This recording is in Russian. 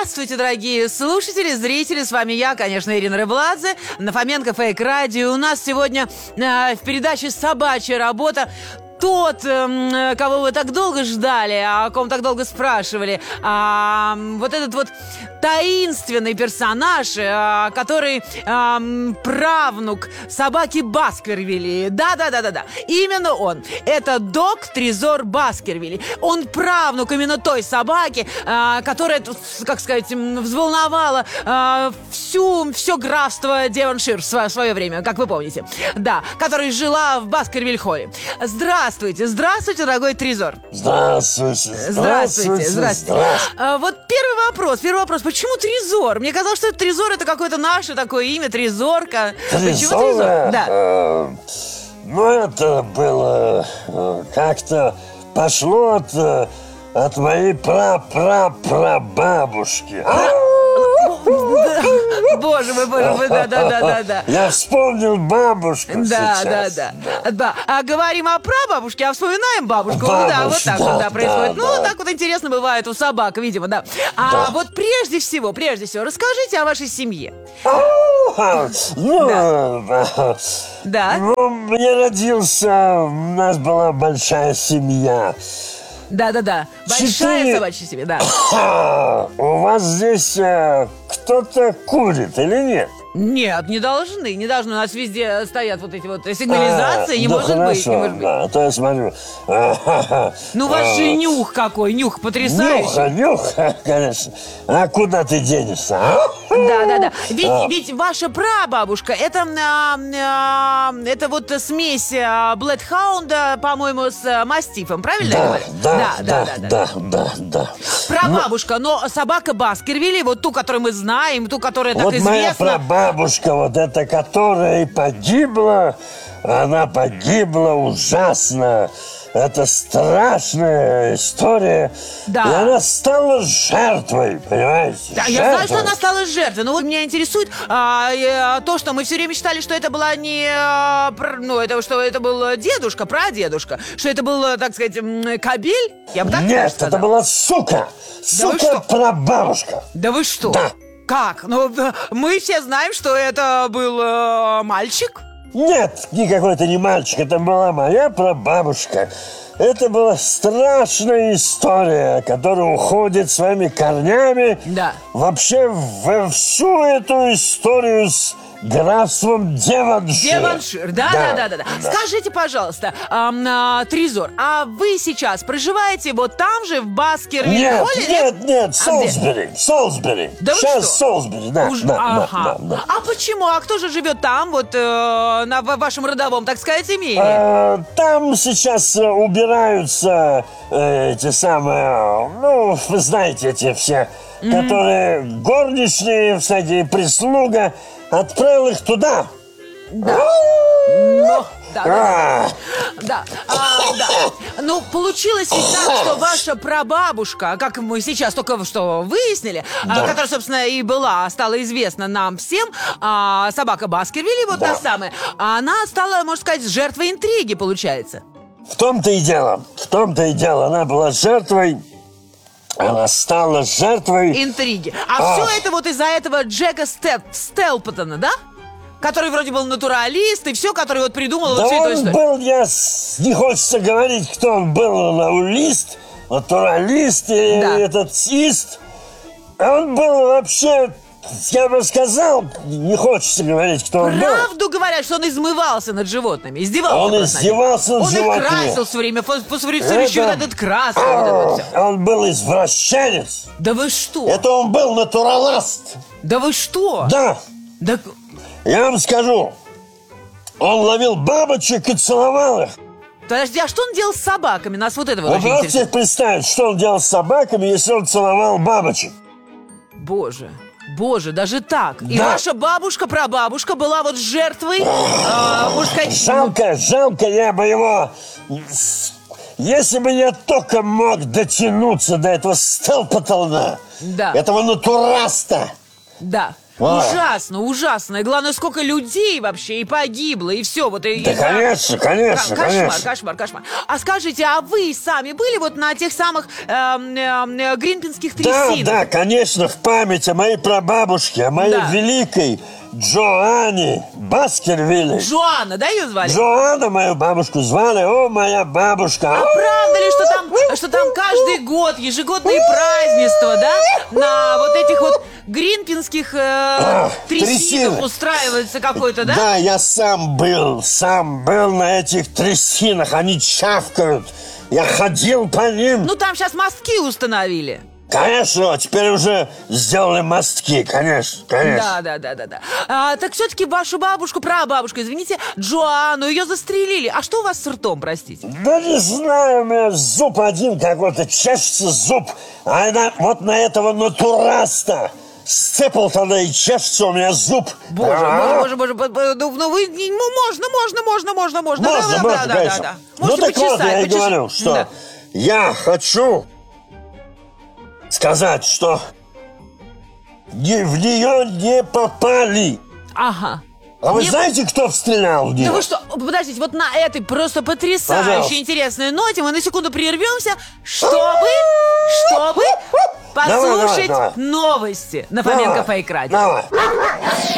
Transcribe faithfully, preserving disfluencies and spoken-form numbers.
Здравствуйте, дорогие слушатели, зрители. С вами я, конечно, Ирина Рыбладзе, на Фоменко Фейк Радио. У нас сегодня э, в передаче «Собачья работа» тот, э, кого вы так долго ждали, о ком так долго спрашивали. А, вот этот вот таинственный персонаж, э, который э, правнук собаки Баскервилей. Да-да-да-да-да. Именно он. Это Дог Трезор Баскервилей. Он правнук именно той собаки, э, которая, как сказать, взволновала э, всю, все графство Девоншир в свое, в свое время, как вы помните. Да, которая жила в Баскервиль-холле. Здравствуйте, здравствуйте, дорогой Трезор. Здравствуйте, здравствуйте. Здравствуйте, здравствуйте. А, вот первый вопрос, первый вопрос. Почему Трезор? Мне казалось, что Трезор это какое-то наше такое имя, Трезорка. Трезор? Почему Трезор? Да. Э, ну, это было э, как-то пошло от, э, от моей пра-пра-прабабушки. Боже мой, боже мой, да-да-да-да. Я вспомнил бабушку да, сейчас. Да, да, да. А говорим о прабабушке, а вспоминаем бабушку. Бабушка, да, вот так да, вот да, происходит. да, ну, да. так вот интересно бывает у собак, видимо, да. А да. вот прежде всего, прежде всего, расскажите о вашей семье. Ну, да. да. Ну, я родился, у нас была большая семья. Да-да-да, большая Четыре... собачья семья, да. А, у вас здесь э, кто-то курит или нет? Нет, не должны, не должны. У нас везде стоят вот эти вот сигнализации, а, не, да может хорошо, быть, не может быть. Да, то я смотрю. Ну, у вас же нюх какой, нюх потрясающий. Нюх, нюх, конечно. А куда ты денешься, а? Да, да, да. Ведь, а. ведь ваша прабабушка, это, а, а, это вот смесь блэдхаунда, по-моему, с мастифом, правильно да, я говорю? Да, да, да, да, да, да, да. Прабабушка, но... но собака Баскервилей, вот ту, которую мы знаем, ту, которая вот так известна. Моя прабабушка. Бабушка, вот эта, которая и погибла, она погибла ужасно. Это страшная история. Да. И она стала жертвой, понимаете? Да, жертвой. Я знаю, что она стала жертвой. Но вот меня интересует а, то, что мы все время считали, что это была не... А, ну, это, что это был дедушка, прадедушка. Что это был, так сказать, кобель. Я бы так Нет, сказала. это была сука. Сука прабабушка. Да вы что? Да. Как? Ну, мы все знаем, что это был э, мальчик. Нет, никакой это не мальчик, это была моя прабабушка. Это была страшная история, которая уходит своими корнями да. вообще во всю эту историю с графством Девоншир. Девоншир, да, да, да, да, да. да. Скажите, пожалуйста, эм, э, Трезор, а вы сейчас проживаете вот там же, в Баскервиль-холле? Нет, нет, нет, Солсбери, а Солсбери. Да сейчас Солсбери, да, Уж... да, ага. да, да, да. А почему? А кто же живет там, вот э, на вашем родовом, так сказать, имении? А, там сейчас убираются э, эти самые, ну, вы знаете, эти все, mm-hmm. которые горничные, всякие прислуга. Отправил их туда. Да. Но, да, да, да. А, да. Ну, получилось ведь так, что ваша прабабушка, как мы сейчас только что выяснили, да. а, которая, собственно, и была, стала известна нам всем, а, собака Баскервилей, вот да. та самая, она стала, можно сказать, жертвой интриги, получается. В том-то и дело, в том-то и дело, она была жертвой. Она стала жертвой интриги. А, а все это вот из-за этого Джека Степ, Стелпотона, да? Который вроде был натуралист и все, который вот придумал да вот всю эту он историю. был, я не хочется говорить, кто он был, натуралист, натуралист и да. этот ист. Он был вообще, я бы сказал, не хочется говорить, кто он был. Правду говорят, что он измывался над животными, издевался. Он издевался над, над животными. Он их красил все время, посмотрите, вот этот красный. А, вот это вот он был извращенец. Да вы что? Это он был натуралист. Да вы что? Да. Да... Я вам скажу, он ловил бабочек и целовал их. Подожди, а что он делал с собаками? Нас вот это вот Вы очень можете интересно. представить, что он делал с собаками, если он целовал бабочек? Боже, боже, даже так. И да. ваша бабушка, прабабушка была вот жертвой, э, можно сказать... Жалко, жалко, я бы его... Если бы я только мог дотянуться до этого Стелпотона, да. этого натураста. Да. Ой. Ужасно, ужасно. И главное, сколько людей вообще и погибло, и все. Вот, и, Да, и, конечно, конечно, кошмар, конечно. кошмар, кошмар. А скажите, а вы сами были вот на тех самых эм, эм, э, гринпинских Да, трясинах? да, конечно, в память о моей прабабушке, о моей Да. великой Джоанне Баскервилле. Джоанна, да, ее звали? Джоанна мою бабушку звали, о, моя бабушка. А правда ли, что там, что там каждый год ежегодные празднества, да? На вот этих вот гринпинских э, трясинах трясинах. устраивается какой-то, да? Да, я сам был, сам был на этих трясинах, они чавкают. Я ходил по ним. Ну, там сейчас мостки установили. Конечно, теперь уже сделали мостки, конечно, конечно. Да, да, да, да, да. А, так все-таки вашу бабушку, прабабушку, извините, Джоанну, ее застрелили. А что у вас с ртом, простите? Да не знаю, у меня зуб один какой-то, чешется зуб. А она вот на этого натураста сцепил тогда и чешется у меня зуб. Боже, А-а-а. боже, боже, боже, боже, ну ну вы, не- ну, можно, можно, можно, можно, можно. Можно, да, можно, да, да, конечно. да, да. Ну Можете так вот, почесать, я и почешите. говорю, что Да. я хочу сказать, что не- в нее не попали. Ага. А вы Не- знаете, кто стрелял в нее? Да вы что, подождите, вот на этой просто потрясающей Пожалуйста. интересной ноте мы на секунду прервемся, чтобы, чтобы Давай, давай, послушать давай. новости на Фоменко Давай, Фейк Радио. давай.